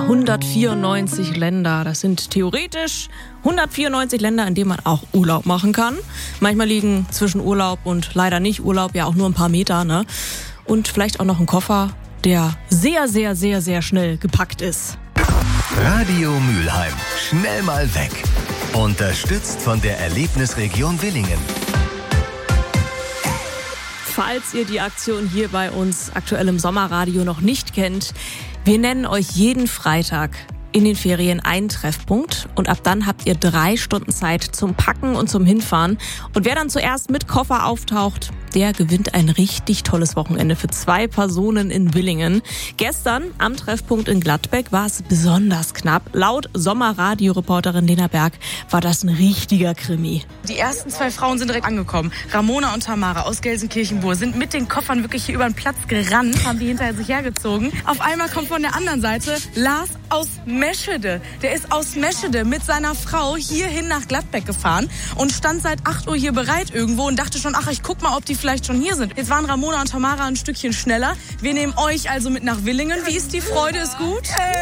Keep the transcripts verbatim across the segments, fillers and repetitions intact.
hundertvierundneunzig Länder. Das sind theoretisch hundertvierundneunzig Länder, in denen man auch Urlaub machen kann. Manchmal liegen zwischen Urlaub und leider nicht Urlaub ja auch nur ein paar Meter, ne? Und vielleicht auch noch ein Koffer, der sehr, sehr, sehr, sehr schnell gepackt ist. Radio Mülheim. Schnell mal weg. Unterstützt von der Erlebnisregion Willingen. Falls ihr die Aktion hier bei uns aktuell im Sommerradio noch nicht kennt, wir nennen euch jeden Freitag in den Ferien einen Treffpunkt und ab dann habt ihr drei Stunden Zeit zum Packen und zum Hinfahren. Und wer dann zuerst mit Koffer auftaucht, der gewinnt ein richtig tolles Wochenende für zwei Personen in Willingen. Gestern am Treffpunkt in Gladbeck war es besonders knapp. Laut Sommerradio-Reporterin Lena Berg war das ein richtiger Krimi. Die ersten zwei Frauen sind direkt angekommen. Ramona und Tamara aus Gelsenkirchen-Buhr sind mit den Koffern wirklich hier über den Platz gerannt, haben die hinter sich hergezogen. Auf einmal kommt von der anderen Seite Lars aus Meschede. Der ist aus Meschede mit seiner Frau hierhin nach Gladbeck gefahren und stand seit acht Uhr hier bereit irgendwo und dachte schon, ach, ich guck mal, ob die vielleicht schon hier sind. Jetzt waren Ramona und Tamara ein Stückchen schneller. Wir nehmen euch also mit nach Willingen. Wie ist die Freude? Ist gut?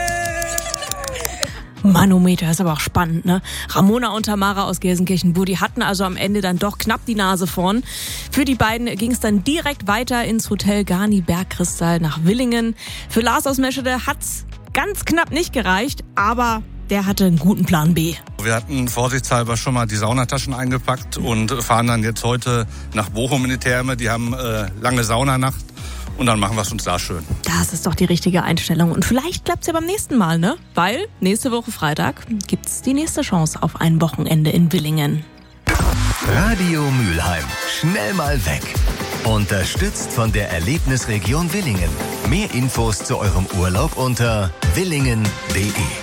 Manometer, ist aber auch spannend, ne? Ramona und Tamara aus Gelsenkirchen-Buhr, die hatten also am Ende dann doch knapp die Nase vorn. Für die beiden ging es dann direkt weiter ins Hotel Garni Bergkristall nach Willingen. Für Lars aus Meschede hat's ganz knapp nicht gereicht, aber der hatte einen guten Plan B. Wir hatten vorsichtshalber schon mal die Saunataschen eingepackt und fahren dann jetzt heute nach Bochum in die Therme. Die haben äh, lange Saunanacht und dann machen wir es uns da schön. Das ist doch die richtige Einstellung. Und vielleicht klappt's ja beim nächsten Mal, ne? Weil nächste Woche Freitag gibt's die nächste Chance auf ein Wochenende in Willingen. Radio Mülheim. Schnell mal weg. Unterstützt von der Erlebnisregion Willingen. Mehr Infos zu eurem Urlaub unter willingen punkt de.